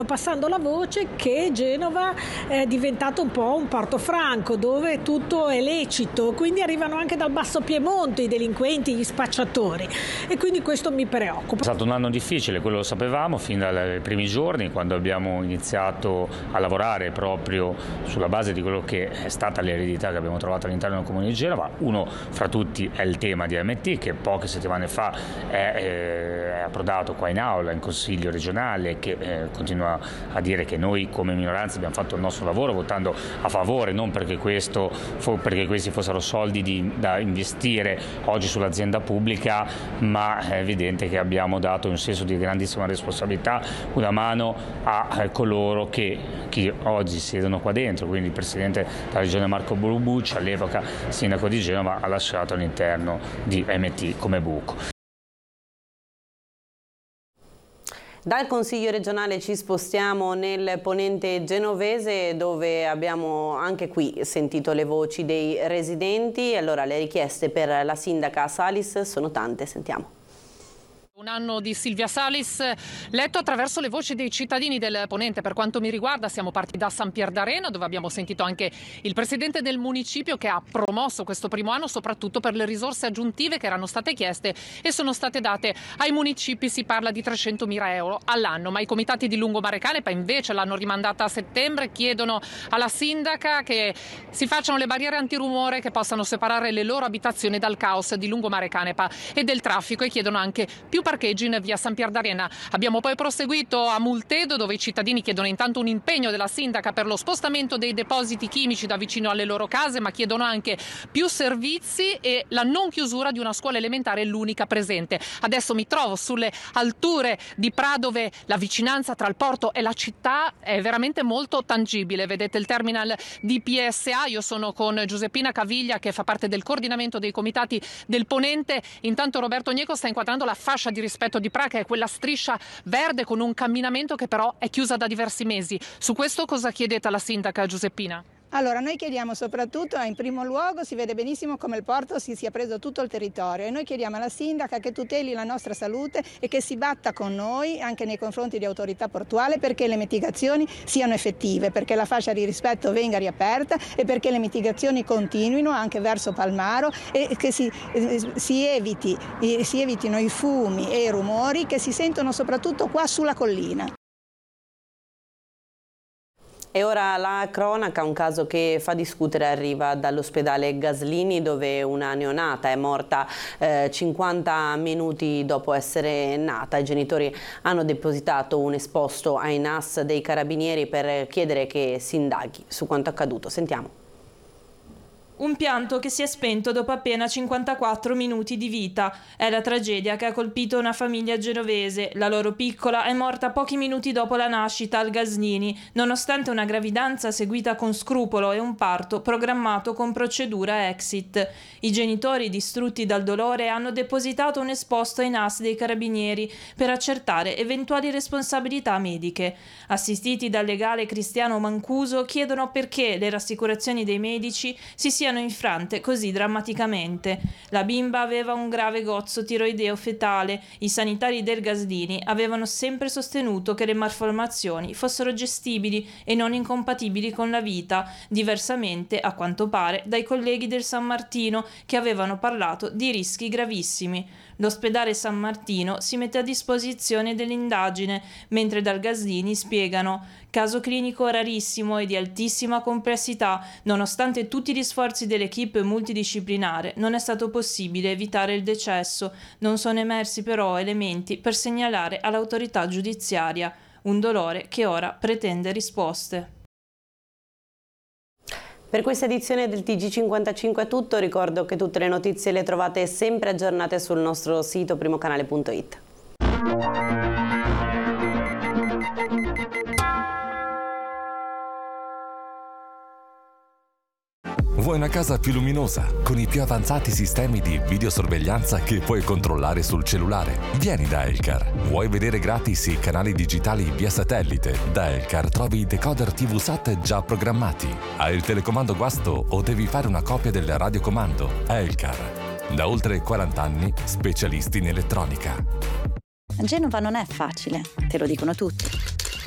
Passando la voce che Genova è diventato un po' un porto franco dove tutto è lecito, quindi arrivano anche dal basso Piemonte i delinquenti, gli spacciatori, e quindi questo mi preoccupa. È stato un anno difficile, quello lo sapevamo fin dai primi giorni, quando abbiamo iniziato a lavorare proprio sulla base di quello che è stata l'eredità che abbiamo trovato all'interno del Comune di Genova. Uno fra tutti è il tema di AMT, che poche settimane fa è approdato qua in aula, in Consiglio regionale, che continua a dire che noi come minoranza abbiamo fatto il nostro lavoro votando a favore, non perché questi fossero soldi da investire oggi sull'azienda pubblica, ma è evidente che abbiamo dato un senso di grandissima responsabilità, una mano a coloro che oggi siedono qua dentro, quindi il Presidente della Regione Marco Bucci, all'epoca Sindaco di Genova, ha lasciato all'interno di AMT come buco. Dal Consiglio regionale ci spostiamo nel ponente genovese, dove abbiamo anche qui sentito le voci dei residenti. Allora, le richieste per la sindaca Salis sono tante, sentiamo. Un anno di Silvia Salis letto attraverso le voci dei cittadini del Ponente. Per quanto mi riguarda siamo partiti da San Pier d'Arena, dove abbiamo sentito anche il presidente del municipio, che ha promosso questo primo anno soprattutto per le risorse aggiuntive che erano state chieste e sono state date ai municipi. Si parla di 300.000 euro all'anno, ma i comitati di Lungomare Canepa invece l'hanno rimandata a settembre. Chiedono alla sindaca che si facciano le barriere antirumore che possano separare le loro abitazioni dal caos di Lungomare Canepa e del traffico, e chiedono anche più parcheggi in via San Pier d'Arena. Abbiamo poi proseguito a Multedo, dove i cittadini chiedono intanto un impegno della sindaca per lo spostamento dei depositi chimici da vicino alle loro case, ma chiedono anche più servizi e la non chiusura di una scuola elementare, l'unica presente. Adesso mi trovo sulle alture di Pra, dove la vicinanza tra il porto e la città è veramente molto tangibile. Vedete il terminal di PSA. Io sono con Giuseppina Caviglia, che fa parte del coordinamento dei comitati del Ponente. Intanto Roberto Gneco sta inquadrando la fascia di rispetto di Pra, che è quella striscia verde con un camminamento che però è chiusa da diversi mesi. Su questo cosa chiedete alla sindaca Giuseppina? Allora, noi chiediamo soprattutto, in primo luogo, si vede benissimo come il porto si sia preso tutto il territorio, e noi chiediamo alla sindaca che tuteli la nostra salute e che si batta con noi anche nei confronti di autorità portuale perché le mitigazioni siano effettive, perché la fascia di rispetto venga riaperta e perché le mitigazioni continuino anche verso Palmaro, e che si evitino i fumi e i rumori che si sentono soprattutto qua sulla collina. E ora la cronaca, un caso che fa discutere, arriva dall'ospedale Gaslini, dove una neonata è morta 50 minuti dopo essere nata. I genitori hanno depositato un esposto ai NAS dei Carabinieri per chiedere che si indaghi su quanto accaduto. Sentiamo. Un pianto che si è spento dopo appena 54 minuti di vita. È la tragedia che ha colpito una famiglia genovese. La loro piccola è morta pochi minuti dopo la nascita al Gaslini, nonostante una gravidanza seguita con scrupolo e un parto programmato con procedura exit. I genitori, distrutti dal dolore, hanno depositato un esposto ai NAS dei Carabinieri per accertare eventuali responsabilità mediche. Assistiti dal legale Cristiano Mancuso, chiedono perché le rassicurazioni dei medici si siano infrante così drammaticamente. La bimba aveva un grave gozzo tiroideo fetale. I sanitari del Gaslini avevano sempre sostenuto che le malformazioni fossero gestibili e non incompatibili con la vita, diversamente, a quanto pare, dai colleghi del San Martino, che avevano parlato di rischi gravissimi. L'ospedale San Martino si mette a disposizione dell'indagine, mentre dal Gaslini spiegano: caso clinico rarissimo e di altissima complessità, nonostante tutti gli sforzi dell'equipe multidisciplinare non è stato possibile evitare il decesso. Non sono emersi però elementi per segnalare all'autorità giudiziaria. Un dolore che ora pretende risposte. Per questa edizione del TG55 è tutto. Ricordo che tutte le notizie le trovate sempre aggiornate sul nostro sito primocanale.it. Vuoi una casa più luminosa, con i più avanzati sistemi di videosorveglianza che puoi controllare sul cellulare? Vieni da Elcar. Vuoi vedere gratis i canali digitali via satellite? Da Elcar trovi i decoder TV SAT già programmati. Hai il telecomando guasto o devi fare una copia del radiocomando? Elcar. Da oltre 40 anni, specialisti in elettronica. Genova non è facile, te lo dicono tutti.